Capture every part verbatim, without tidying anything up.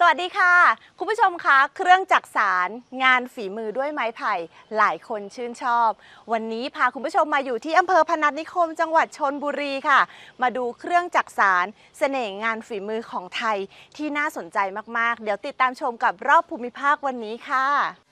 สวัสดีค่ะคุณผู้ชมคะเครื่องจักสานงานฝีมือด้วยไม้ไผ่หลายคนชื่นชอบวันนี้พาคุณผู้ชมมาอยู่ที่อำเภอพนัสนิคมจังหวัดชลบุรีค่ะมาดูเครื่องจักสานเสน่ห์งานฝีมือของไทยที่น่าสนใจมากๆเดี๋ยวติดตามชมกับรอบภูมิภาควันนี้ค่ะ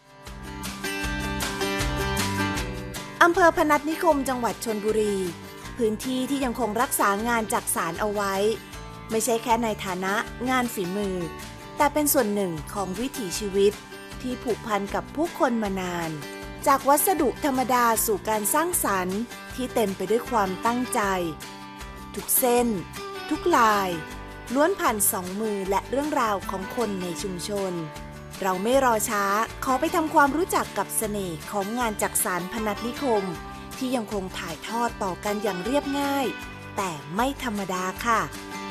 อำเภอพนัสนิคมจังหวัดชลบุรีพื้นที่ที่ยังคงรักษางานจักสานเอาไว้ไม่ใช่แค่ในฐานะงานฝีมือแต่เป็นส่วนหนึ่งของวิถีชีวิตที่ผูกพันกับผู้คนมานานจากวัสดุธรรมดาสู่การสร้างสรรค์ที่เต็มไปด้วยความตั้งใจทุกเส้นทุกลายล้วนผ่านสองมือและเรื่องราวของคนในชุมชนเราไม่รอช้าขอไปทำความรู้จักกับเสน่ห์ของงานจักสานพนัสนิคมที่ยังคงถ่ายทอดต่อกันอย่างเรียบง่ายแต่ไม่ธรรมดาค่ะ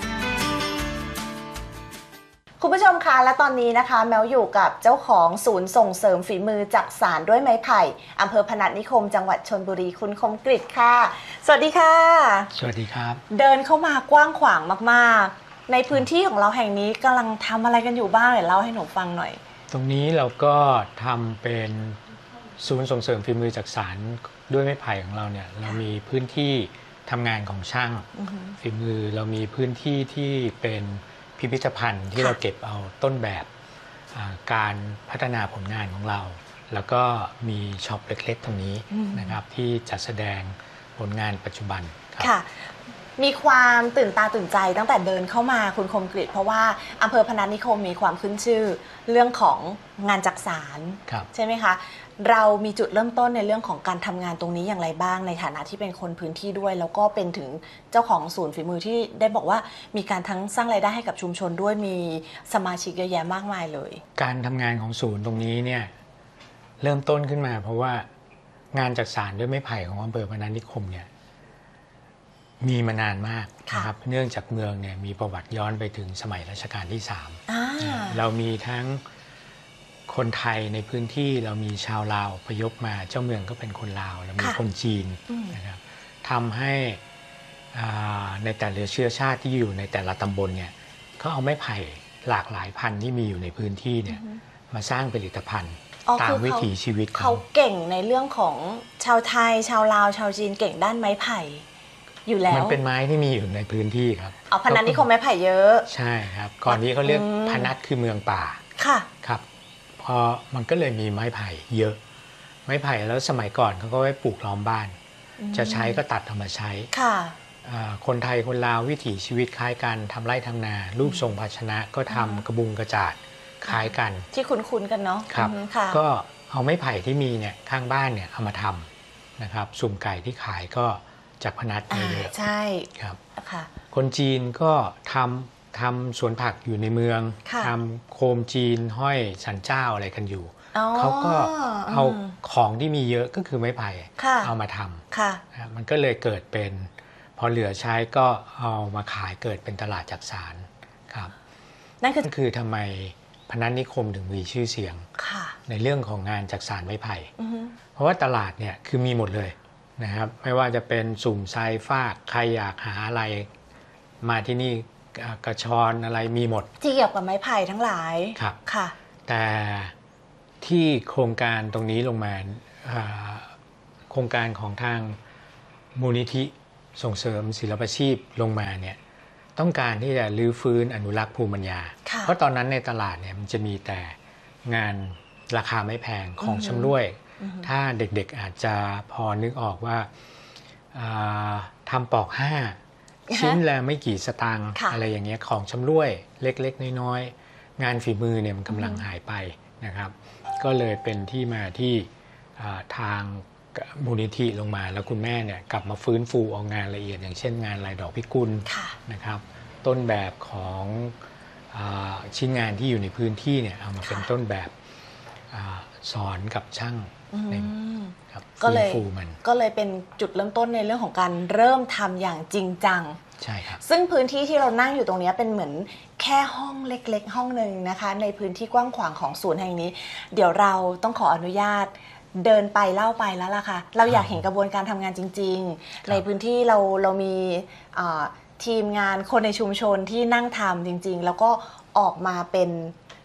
คุณผู้ชมคะและตอนนี้นะคะแมวอยู่กับเจ้าของศูนย์ส่งเสริมฝีมือจักสานด้วยไม้ไผ่อำเภอพนัสนิคมจังหวัดชลบุรีคุณคมกฤษค่ะสวัสดีค่ะสวัสดีครับเดินเข้ามากว้างขวางมากๆในพื้นที่ของเราแห่งนี้กำลังทำอะไรกันอยู่บ้างเล่าให้หนูฟังหน่อยตรงนี้เราก็ทำเป็นศูนย์ส่งเสริมฝีมือจักสานด้วยไม้ไผ่ของเราเนี่ยเรามีพื้นที่ทำงานของช่างฝีมือเรามีพื้นที่ที่เป็นพิพิธภัณฑ์ที่เราเก็บเอาต้นแบบการพัฒนาผลงานของเราแล้วก็มีช็อปเล็กๆตรงนี้นะครับที่จัดแสดงผลงานปัจจุบันค่ะมีความตื่นตาตื่นใจตั้งแต่เดินเข้ามาคุณคมกฤษเพราะว่าอำเภอพนัสนิคมมีความขึ้นชื่อเรื่องของงานจักสานใช่ไหมคะเรามีจุดเริ่มต้นในเรื่องของการทำงานตรงนี้อย่างไรบ้างในฐานะที่เป็นคนพื้นที่ด้วยแล้วก็เป็นถึงเจ้าของศูนย์ฝีมือที่ได้บอกว่ามีการทั้งสร้างรายได้ให้กับชุมชนด้วยมีสมาชิกเยอะแยะมากมายเลยการทำงานของศูนย์ตรงนี้เนี่ยเริ่มต้นขึ้นมาเพราะว่างานจักสานด้วยไม้ไผ่ของอำเภอพนัสนิคมเนี่ยมีมานานมากนะครับเนื่องจากเมืองเนี่ยมีประวัติย้อนไปถึงสมัยรัชกาลที่สามเรามีทั้งคนไทยในพื้นที่เรามีชาวลาวอพยพมาเจ้าเมืองก็เป็นคนลาวแล้วมีคนจีนนะครับทำให้ในแต่ละเชื้อชาติที่อยู่ในแต่ละตำบลเนี่ยเขาเอาไม้ไผ่หลากหลายพันธุ์ที่มีอยู่ในพื้นที่เนี่ยมาสร้างผลิตภัณฑ์ตามวิถีชีวิตเขาเก่งในเรื่องของชาวไทยชาวลาวชาวจีนเก่งด้านไม้ไผ่อยู่แล้วมันเป็นไม้ที่มีอยู่ในพื้นที่ครับเอาพนัสนิคมไม้ไผ่เยอะใช่ครับก่อนนี้เขาเรียกพนัสคือเมืองป่าค่ะครับพอมันก็เลยมีไม้ไผ่เยอะไม้ไผ่แล้วสมัยก่อนเขาก็ไว้ปลูกล้อมบ้านจะใช้ก็ตัดเอามาใช้ค่ะคนไทยคนลาววิถีชีวิตคล้ายกันทำไร่ทำนารูปทรงภาชนะก็ทำกระบุงกระจาดคล้ายกันที่คุ้นๆกันเนาะครับก็เอาไม้ไผ่ที่มีเนี่ยข้างบ้านเนี่ยเอามาทำนะครับสุ่มไก่ที่ขายก็จากพนัสเยอะใช่ครับค่ะคนจีนก็ทำทำสวนผักอยู่ในเมืองทำโคมจีนห้อยสันเจ้าอะไรกันอยู่เขาก็เอาของที่มีเยอะก็คือไม้ไผ่เอามาทำมันก็เลยเกิดเป็นพอเหลือใช้ก็เอามาขายเกิดเป็นตลาดจักสานครับนั่นคือคือทำไมพนัสนิคมถึงมีชื่อเสียงในเรื่องของงานจักสานไม้ไผ่เพราะว่าตลาดเนี่ยคือมีหมดเลยนะครับไม่ว่าจะเป็นสุ่มไซฟากใครอยากหาอะไรมาที่นี่กระชอนอะไรมีหมดที่เกี่ยวกับไม้ไผ่ทั้งหลายครับค่ะแต่ที่โครงการตรงนี้ลงมาโครงการของทางมูลนิธิส่งเสริมศิลปาชีพลงมาเนี่ยต้องการที่จะรื้อฟื้นอนุรักษ์ภูมิปัญญาเพราะตอนนั้นในตลาดเนี่ยมันจะมีแต่งานราคาไม่แพงของชำร่วยถ้าเด็กๆอาจจะพอนึกออกว่าทำปอกห้าชิ้นละไม่กี่สตางค์อะไรอย่างเงี้ยของชำร่วยเล็กๆน้อยๆงานฝีมือเนี่ยมันกำลังหายไปนะครับก็เลยเป็นที่มาที่ทางมูลนิธิลงมาแล้วคุณแม่เนี่ยกลับมาฟื้นฟูเอางานละเอียดอย่างเช่นงานลายดอกพิกุลนะครับต้นแบบของชิ้นงานที่อยู่ในพื้นที่เนี่ยเอามาเป็นต้นแบบสอนกับช่างครับก็เลยก็เลยเป็นจุดเริ่มต้นในเรื่องของการเริ่มทำอย่างจริงจังใช่ครับซึ่งพื้นที่ที่เรานั่งอยู่ตรงนี้เป็นเหมือนแค่ห้องเล็กๆห้องหนึ่งนะคะในพื้นที่กว้างขวางของศูนย์แห่งนี้เดี๋ยวเราต้องขออนุญาตเดินไปเล่าไปแล้วล่ะค่ะเราอยากเห็นกระบวนการทำงานจริงๆในพื้นที่เราเรามีทีมงานคนในชุมชนที่นั่งทำจริงๆแล้วก็ออกมาเป็น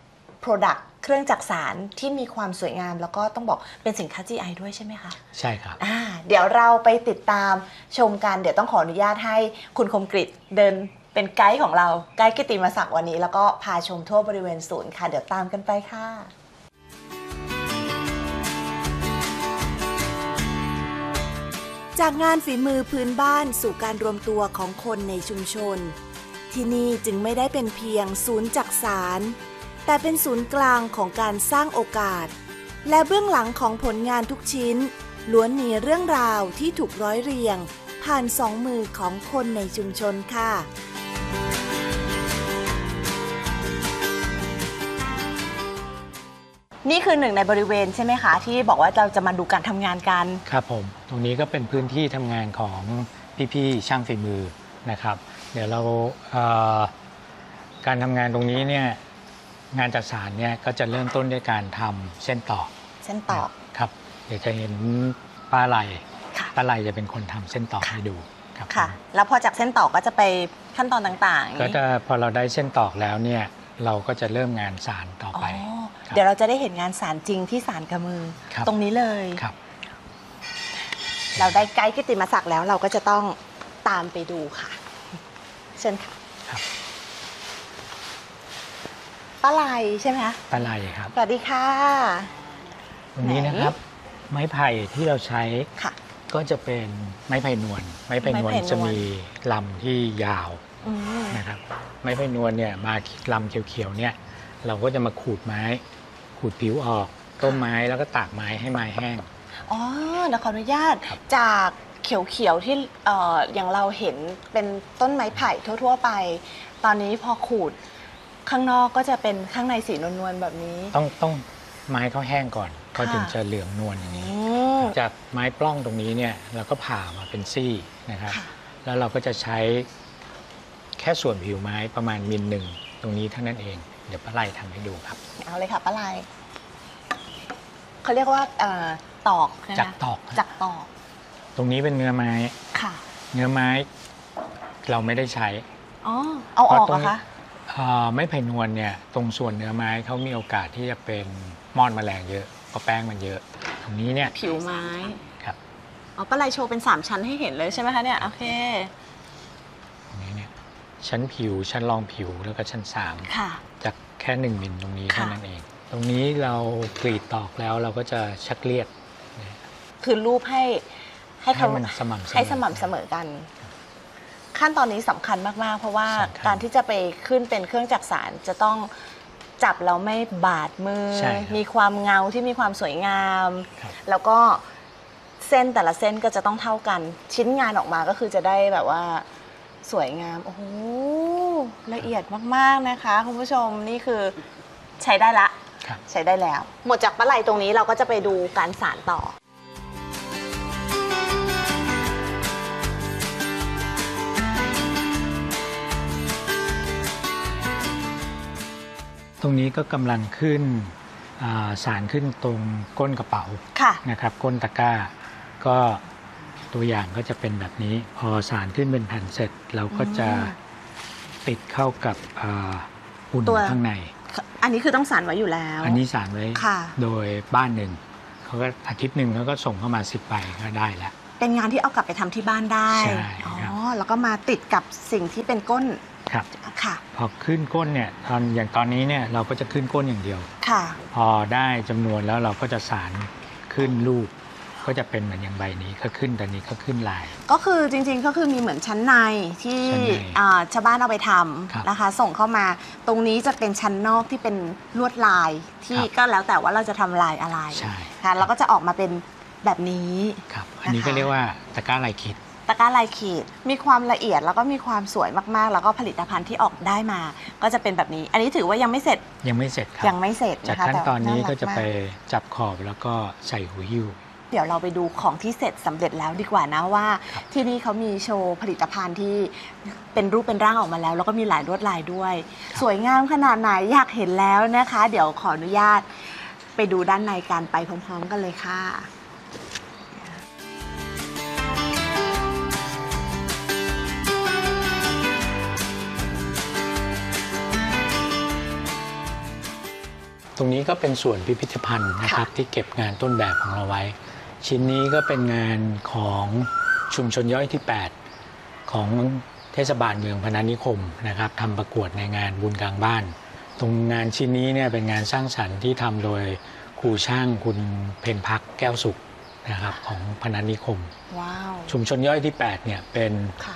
Product เครื่องจักสานที่มีความสวยงามแล้วก็ต้องบอกเป็นสินค้า จี ไอ ด้วยใช่ไหมคะใช่ครับอ่าเดี๋ยวเราไปติดตามชมกันเดี๋ยวต้องขออนุญาตให้คุณคมกฤษเดินเป็นไกด์ของเราไกด์กิตติมศักดิ์วันนี้แล้วก็พาชมทั่วบริเวณศูนย์ค่ะเดี๋ยวตามกันไปค่ะจากงานฝีมือพื้นบ้านสู่การรวมตัวของคนในชุมชนที่นี่จึงไม่ได้เป็นเพียงศูนย์จักสานแต่เป็นศูนย์กลางของการสร้างโอกาสและเบื้องหลังของผลงานทุกชิ้นล้วนมีเรื่องราวที่ถูกร้อยเรียงผ่านสองมือของคนในชุมชนค่ะนี่คือหนึ่งในบริเวณใช่ไหมคะที่บอกว่าเราจะมาดูการทำงานกันครับผมตรงนี้ก็เป็นพื้นที่ทำงานของพี่ๆช่างฝีมือนะครับเดี๋ยวเราเอ่อการทำงานตรงนี้เนี่ยงานจักสานเนี่ยก็จะเริ่มต้นด้วยการทำเส้นตอกเส้นตอกครับเดี๋ยวจะเห็นป้าไหลป้าไหลจะเป็นคนทำเส้นตอกให้ดูครับค่ะแล้วพอจากเส้นตอกก็จะไปขั้นตอนต่างๆก็จะพอเราได้เส้นตอกแล้วเนี่ยเราก็จะเริ่มงานสานต่อไปเดี๋ยวเราจะได้เห็นงานสานจริงที่สานกับมือตรงนี้เลยครับเราได้ไกด์กิตติมศักดิ์แล้วเราก็จะต้องตามไปดูค่ะเชิญค่ะป้าไหลใช่ไหมคะป้าไหลครับสวัสดีค่ะตรงนี้นะครับไม้ไผ่ที่เราใช้ก็จะเป็นไม้ไผ่นวลไม้ไผ่นวลจะมีลำที่ยาวนะครับไม้ไผ่นวลเนี่ยมาลำเขียวๆเนี่ยเราก็จะมาขูดไม้ขูดผิวออกต้มไม้แล้วก็ตากไม้ให้ไม้แห้งอ๋อเดี๋ยวขออนุญาตจากเขียวๆที่เอ่ออย่างเราเห็นเป็นต้นไม้ไผ่ทั่วๆไปตอนนี้พอขูดข้างนอกก็จะเป็นข้างในสีนวลๆแบบนี้ต้องต้องไม้เขาแห้งก่อนก็ถึงจะเหลืองนวลอย่างนี้จากไม้ปล้องตรงนี้เนี่ยเราก็ผ่ามาเป็นซี่นะครับแล้วเราก็จะใช้แค่ส่วนผิวไม้ประมาณมิลหนึ่งตรงนี้เท่านั้นเองเดี๋ยวป้าไหลทำให้ดูครับเอาเลยค่ะป้าไหลเขาเรียกว่าตอกจักตอกจักตอกตรงนี้เป็นเนื้อไม้ค่ะเนื้อไม้เราไม่ได้ใช้อ๋อเอาออกเหรอคะไม้ไผ่นวลเนี่ยตรงส่วนเนื้อไม้เขามีโอกาสที่จะเป็นมอดแมลงเยอะเพราะแป้งมันเยอะตรงนี้เนี่ยผิวไม้ครับอ๋อป้าไหลโชว์เป็นสามชั้นให้เห็นเลยใช่ไหมคะเนี่ยโอเคตรงนี้เนี่ยชั้นผิวชั้นรองผิวแล้วก็ชั้นสามจากแค่หนึ่งมิลตรงนี้เท่านั้นเองตรงนี้เรากรีดตอกแล้วเราก็จะชักเลียดคือรูปให้ให้เขามันสม่ำเสมอให้สม่ำเสมอกันขั้นตอนนี้สำคัญมากๆเพราะว่าการที่จะไปขึ้นเป็นเครื่องจักสานจะต้องจับแล้วไม่บาดมือมีความเงาที่มีความสวยงามแล้วก็เส้นแต่ละเส้นก็จะต้องเท่ากันชิ้นงานออกมาก็คือจะได้แบบว่าสวยงามโอ้โหละเอียดมากๆนะคะคุณผู้ชมนี่คือใช้ได้ละใช้ได้แล้วหมดจากป้าไหลตรงนี้เราก็จะไปดูการสานต่อตรงนี้ก็กำลังขึ้นสารขึ้นตรงก้นกระเป๋านะครับก้นตะกร้าก็ตัวอย่างก็จะเป็นแบบนี้พอสารขึ้นเป็นแผ่นเสร็จเราก็จะติดเข้ากับอุ่นข้างในอันนี้คือต้องสารไว้อยู่แล้วอันนี้สารไว้โดยบ้านหนึ่งเขาก็อาทิตย์หนึ่งเขาก็ส่งเข้ามาสิบใบก็ได้แล้วเป็นงานที่เอากลับไปทำที่บ้านได้ใช่อ๋อแล้วก็มาติดกับสิ่งที่เป็นก้นครับค่ะพอขึ้นก้นเนี่ยตอนอย่างตอนนี้เนี่ยเราก็จะขึ้นก้นอย่างเดียวค่ะพอได้จำนวนแล้วเราก็จะสารขึ้นรูปก็จะเป็นเหมือนอย่างใบนี้ก็ขึ้นแต่นี้ก็ขึ้นลายก็คือจริงๆก็คือมีเหมือนชั้นในที่ชาวบ้านเอาไปทำนะคะส่งเข้ามาตรงนี้จะเป็นชั้นนอกที่เป็นลวดลายที่ก็แล้วแต่ว่าเราจะทำลายอะไรค่ะแล้วก็จะออกมาเป็นแบบนี้ครับอันนี้ก็เรียกว่าตะกร้าลายขีดตะกร้าลายขีดมีความละเอียดแล้วก็มีความสวยมากๆแล้วก็ผลิตภัณฑ์ที่ออกได้มาก็จะเป็นแบบนี้อันนี้ถือว่ายังไม่เสร็จยังไม่เสร็จครับยังไม่เสร็จจากขั้นตอนนี้ก็จะไปจับขอบแล้วก็ใส่หูหิ้วเดี๋ยวเราไปดูของที่เสร็จสำเร็จแล้วดีกว่านะว่าที่นี่เขามีโชว์ผลิตภัณฑ์ที่เป็นรูปเป็นร่างออกมาแล้วแล้วก็มีหลายลวดลายด้วยสวยงามขนาดไหนอยากเห็นแล้วนะคะเดี๋ยวขออนุญาตไปดูด้านในกันไปพร้อมๆกันเลยค่ะตรงนี้ก็เป็นส่วนพิพิธภัณฑ์นะครับที่เก็บงานต้นแบบของเราไว้ชิ้นนี้ก็เป็นงานของชุมชนย่อยที่แปดของเทศบาลเมืองพนัสนิคมนะครับทำประกวดในงานบุญกลางบ้านตรงงานชิ้นนี้เนี่ยเป็นงานสร้างสรรค์ที่ทำโดยครูช่างคุณเพ็ญพักแก้วสุขนะครับของพนัสนิคมว้าวชุมชนย่อยที่แปดเนี่ยเป็น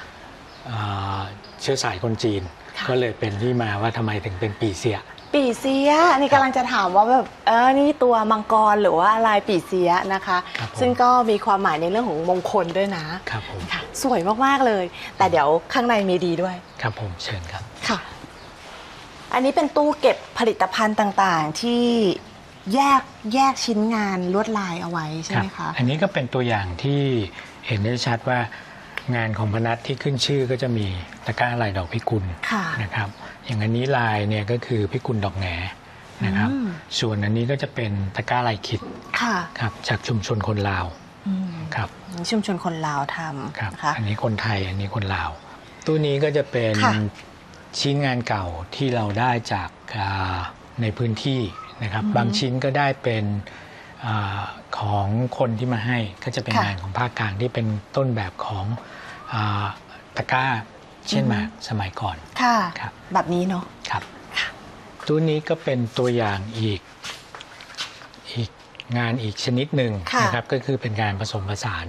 เชื้อสายคนจีนก็เลยเป็นที่มาว่าทำไมถึงเป็นปี่เสียปี่เสียนี่กำลังจะถามว่าแบบเออนี่ตัวมังกรหรือว่าอะไรปี่เสียนะคะซึ่งก็มีความหมายในเรื่องของมงคลด้วยนะครับผมสวยมากๆเลยแต่เดี๋ยวข้างในมีดีด้วยครับผมเชิญครับค่ะอันนี้เป็นตู้เก็บผลิตภัณฑ์ต่างๆที่แยกแยกชิ้นงานลวดลายเอาไว้ใช่ไหมคะอันนี้ก็เป็นตัวอย่างที่เห็นได้ชัดว่างานของพนัสที่ขึ้นชื่อก็จะมีตะกร้าลายดอกพิกุลนะครับอย่างอันนี้ลายเนี่ยก็คือพิกุลดอกแหนนะครับส่วนอันนี้ก็จะเป็นตะกร้าลายขิดครับจากชุมชนคนลาวครับชุมชนคนลาวทำครับอันนี้คนไทยอันนี้คนลาวตู้นี้ก็จะเป็นชิ้นงานเก่าที่เราได้จากในพื้นที่นะครับบางชิ้นก็ได้เป็นของคนที่มาให้ก็จะเป็นงานของภาคกลางที่เป็นต้นแบบของตะกร้าเช่นหมากสมัยก่อนค่ะครับแบบนี้เนาะครับตู้นี้ก็เป็นตัวอย่างอีกอีกงานอีกชนิดหนึ่งนะครับก็คือเป็นการผสมผสาน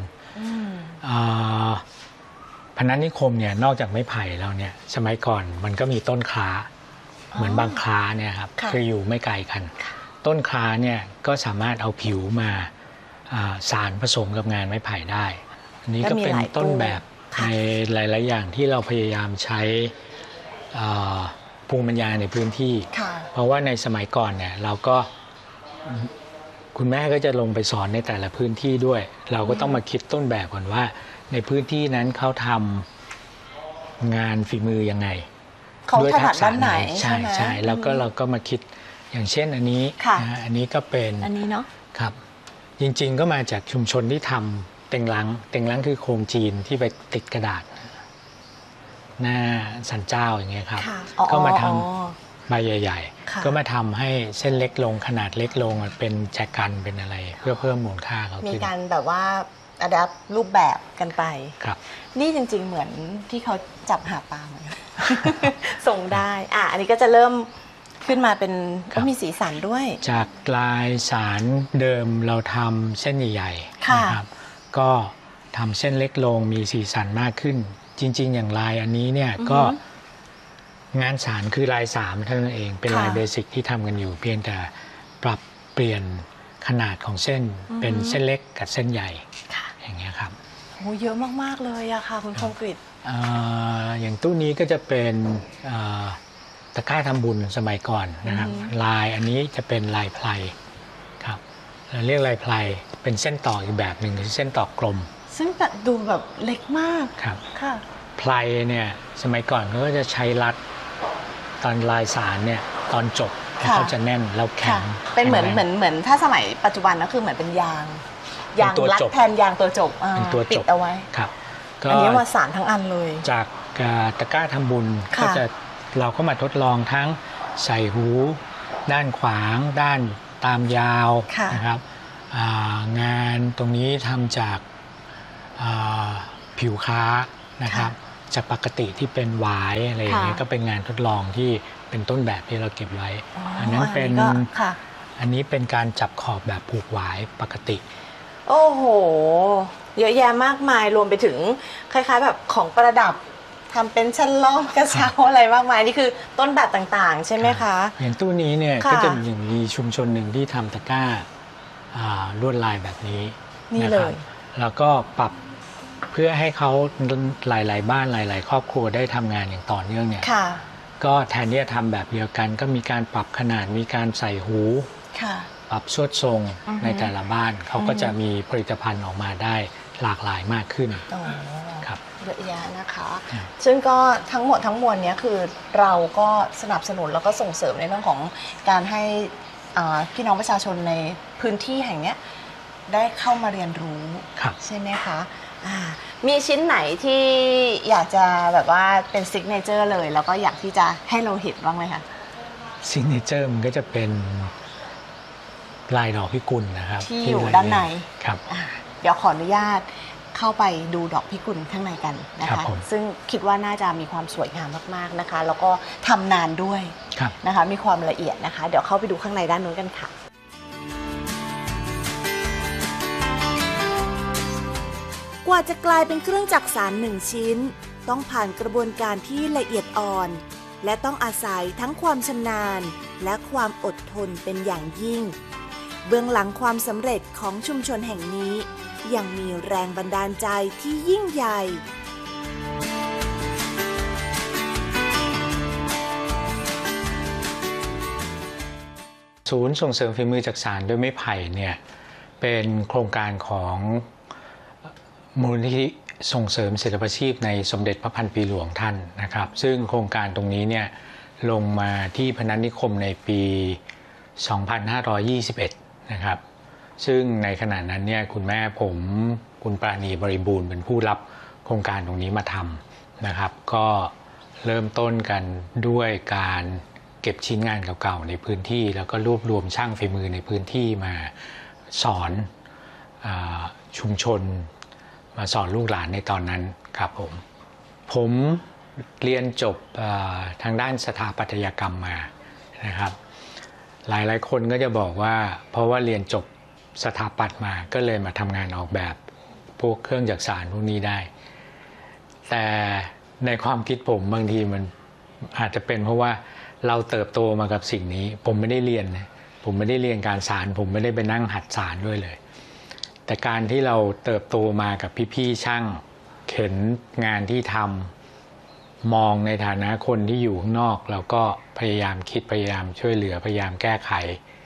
พนัสนิคมเนี่ยนอกจากไม้ไผ่แล้วเนี่ยสมัยก่อนมันก็มีต้นคล้าเหมือนบางคล้าเนี่ยครับคืออยู่ไม่ไกลกันต้นคล้าเนี่ยก็สามารถเอาผิวมาสารผสมกับงานไม้ไผ่ได้อันนี้ก็เป็นต้นแบบในหลายๆอย่างที่เราพยายามใช้ภูมิปัญญาในพื้นที่เพราะว่าในสมัยก่อนเนี่ยเราก็คุณแม่ก็จะลงไปสอนในแต่ละพื้นที่ด้วยเราก็ต้องมาคิดต้นแบบก่อนว่าในพื้นที่นั้นเขาทำงานฝีมือยังไงด้วยทักษะไหนใช่ใช่แล้วก็เราก็มาคิดอย่างเช่นอันนี้อันนี้ก็เป็นอันนี้เนาะครับจริงๆก็มาจากชุมชนที่ทำเต็งลังเต็งลังคือโครงจีนที่ไปติดกระดาษหน้าสันเจ้าอย่างเงี้ยครับก็มาทำใบใหญ่ๆก็มาทำให้เส้นเล็กลงขนาดเล็กลงเป็นแจกันเป็นอะไรเพื่อเพิ่มมูลค่าเขามีการแบบว่าอัดแอปรูปแบบกันไปครับนี่จริงๆเหมือนที่เขาจับหาปลาเหมือนกันส่งได้อ่ะอันนี้ก็จะเริ่มขึ้นมาเป็นก็มีสีสันด้วยจากลายสารเดิมเราทำเส้นใหญ่ๆนะครับก็ทำเส้นเล็กลงมีสีสันมากขึ้นจริงๆอย่างลายอันนี้เนี่ยก็งานสารคือลายสามเท่านั้นเองเป็นลายเบสิกที่ทำกันอยู่เพียงแต่ปรับเปลี่ยนขนาดของเส้นเป็นเส้นเล็กกับเส้นใหญ่อย่างเงี้ยครับโอ้เยอะมากๆเลยอะค่ะคุณคมกฤษอย่างตู้นี้ก็จะเป็นตะกร้าทำบุญสมัยก่อนนะครับลายอันนี้จะเป็นลายไพรครับเราเรียกลายไพรเป็นเส้นต่ออีกแบบหนึ่งคือเส้นต่อกลมซึ่งแบบดูแบบเล็กมากครับค่ะไพรเนี่ยสมัยก่อนเขาก็จะใช้รัดตอนลายสารเนี่ยตอนจบเขาจะแน่นแล้วแข็งเป็นเหมือนเหมือนเหมือนถ้าสมัยปัจจุบันก็คือเหมือนเป็นยางยางรัดแทนยางตัวจบปิดเอาไว้ครับอันนี้ว่าสารทั้งอันเลยจากตะกร้าทำบุญก็จะเราก็มาทดลองทั้งใส่หูด้านขวางด้านตามยาวนะครับงานตรงนี้ทำจากผิวค้านะครับจากปกติที่เป็นหวายอะไรอย่างเงี้ยก็เป็นงานทดลองที่เป็นต้นแบบที่เราเก็บไว้อันนั้นเป็นอันนี้เป็นการจับขอบแบบผูกหวายปกติโอ้โหเยอะแยะมากมายรวมไปถึงคล้ายๆแบบของประดับทำเป็นชั้นล่องกระเช้าอะไรมากมายนี่คือต้นแบบต่างๆใช่ไหมคะอย่างตู้นี้เนี่ยก็จะมีชุมชนหนึ่งที่ทำตะกร้าลวดลายแบบนี้นี่เลยแล้วก็ปรับเพื่อให้เขาหลายๆบ้านหลายๆครอบครัวได้ทำงานอย่างต่อเนื่องเนี่ยก็แทนที่จะทำแบบเดียวกันก็มีการปรับขนาดมีการใส่หูปรับสวดทรงในแต่ละบ้านเขาก็จะมีผลิตภัณฑ์ออกมาได้หลากหลายมากขึ้นครับเยอะแยะนะคะซึ่งก็ทั้งหมดทั้งมวลนี้คือเราก็สนับสนุนแล้วก็ส่งเสริมในเรื่องของการให้พี่น้องประชาชนในพื้นที่แห่งนี้ได้เข้ามาเรียนรู้ใช่ไหมคะมีชิ้นไหนที่อยากจะแบบว่าเป็นซิกเนเจอร์เลยแล้วก็อยากที่จะให้เราเห็นบ้างไหมคะซิกเนเจอร์มันก็จะเป็นลายดอกพิกุลนะครับที่อยู่ด้านในครับเดี๋ยวขออนุญาตเข้าไปดูดอกพิกุลข้างในกันนะคะซึ่งคิดว่าน่าจะมีความสวยงามมากๆนะคะแล้วก็ทำนานด้วยนะคะมีความละเอียดนะคะเดี๋ยวเข้าไปดูข้างในด้านนู้นกันค่ะกว่าจะกลายเป็นเครื่องจักสานหนึ่งชิ้นต้องผ่านกระบวนการที่ละเอียดอ่อนและต้องอาศัยทั้งความชำนาญและความอดทนเป็นอย่างยิ่งเบื้องหลังความสำเร็จของชุมชนแห่งนี้ยังมีแรงบันดาลใจที่ยิ่งใหญ่ศูนย์ส่งเสริมฝีมือจักสานด้วยไม้ไผ่เนี่ยเป็นโครงการของมูลนิธิส่งเสริมศิลปาชีพในสมเด็จพระพันปีหลวงท่านนะครับซึ่งโครงการตรงนี้เนี่ยลงมาที่พนัสนิคมในปี สองพันห้าร้อยยี่สิบเอ็ด นะครับซึ่งในขณะนั้นเนี่ยคุณแม่ผมคุณปราณีบริบูรณ์เป็นผู้รับโครงการตรงนี้มาทำนะครับก็เริ่มต้นกันด้วยการเก็บชิ้นงานเก่าๆในพื้นที่แล้วก็รวบรวมช่างฝีมือในพื้นที่มาสอนชุมชนมาสอนลูกหลานในตอนนั้นครับผมผมเรียนจบทางด้านสถาปัตยกรรมมานะครับหลายๆคนก็จะบอกว่าเพราะว่าเรียนจบสถาปัตย์มาก็เลยมาทำงานออกแบบพวกเครื่องจักสานพวกนี้ได้แต่ในความคิดผมบางทีมันอาจจะเป็นเพราะว่าเราเติบโตมากับสิ่งนี้ผมไม่ได้เรียนผมไม่ได้เรียนการสานผมไม่ได้ไปนั่งหัดสานด้วยเลยแต่การที่เราเติบโตมากับพี่ๆช่างเข็นงานที่ทำมองในฐานะคนที่อยู่ข้างนอกแล้วก็พยายามคิดพยายามช่วยเหลือพยายามแก้ไข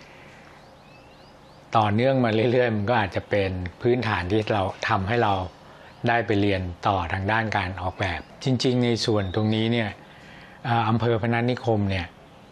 ต่อเนื่องมาเรื่อยๆมันก็อาจจะเป็นพื้นฐานที่เราทำให้เราได้ไปเรียนต่อทางด้านการออกแบบจริงๆในส่วนตรงนี้เนี่ยอำเภอพนัสนิคมเนี่ย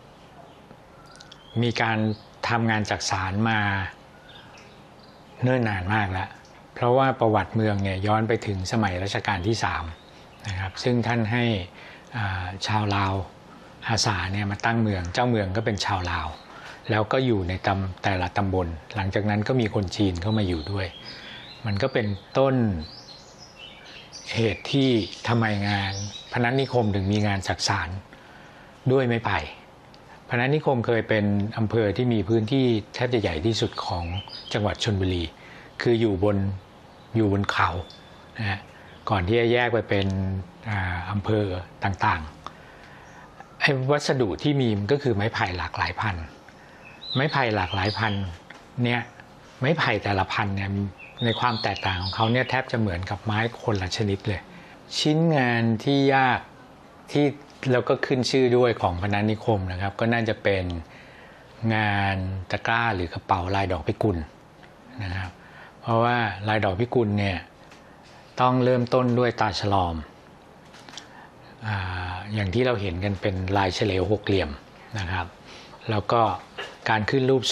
มีการทำงานจักสานมาเนิ่นนานมากแล้วเพราะว่าประวัติเมืองเนี่ยย้อนไปถึงสมัยรัชกาลที่สามนะครับซึ่งท่านให้ชาวลาวอาสาเนี่ยมาตั้งเมืองเจ้าเมืองก็เป็นชาวลาวแล้วก็อยู่ในตำแต่ละตำบลหลังจากนั้นก็มีคนจีนเข้ามาอยู่ด้วยมันก็เป็นต้นเหตุที่ทำไมงานพนัสนิคมถึงมีงานจักสานด้วยไม้ไผ่พนัสนิคมเคยเป็นอำเภอที่มีพื้นที่แทบจะใหญ่ที่สุดของจังหวัดชลบุรีคืออยู่บนอยู่บนเขานะฮะก่อนที่จะแยกไปเป็นอำเภอต่างๆไอ้วัสดุที่มีมันก็คือไม้ไผ่หลากหลายพันธุ์ไม้ไผ่หลากหลายพันธุ์เนี่ยไม้ไผ่แต่ละพันธุ์เนี่ยในความแตกต่างของเขาเนี่ยแทบจะเหมือนกับไม้คนละชนิดเลยชิ้นงานที่ยากที่แล้วก็ขึ้นชื่อด้วยของพนัสนิคมนะครับก็น่าจะเป็นงานตะกร้าหรือกระเป๋าลายดอกพิกุลนะครับเพราะว่าลายดอกพิกุลเนี่ยต้องเริ่มต้นด้วยตาฉลอม อ, อย่างที่เราเห็นกันเป็นลายเฉลียวหกเหลี่ยมนะครับแล้วก็การขึ้นรูป